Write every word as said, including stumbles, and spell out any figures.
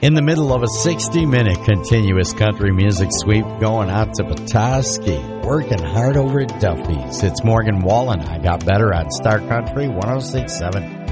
In the middle of a sixty-minute continuous country music sweep going out to Petoskey, working hard over at Duffy's. It's Morgan Wallen. I Got Better on Star Country one oh six point seven.